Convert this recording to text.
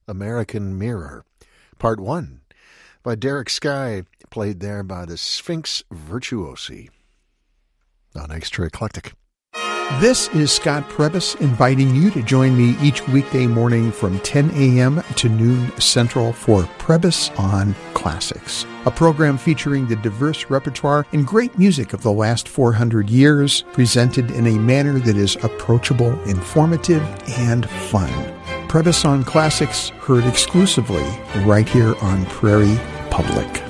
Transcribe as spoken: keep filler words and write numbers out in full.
American Mirror, Part one, by Derek Skye, played there by the Sphinx Virtuosi on Extra Eclectic. This is Scott Prebys inviting you to join me each weekday morning from ten a.m. to noon Central for Prebys on Classics, a program featuring the diverse repertoire and great music of the last four hundred years, presented in a manner that is approachable, informative, and fun. Prebys on Classics, heard exclusively right here on Prairie Public.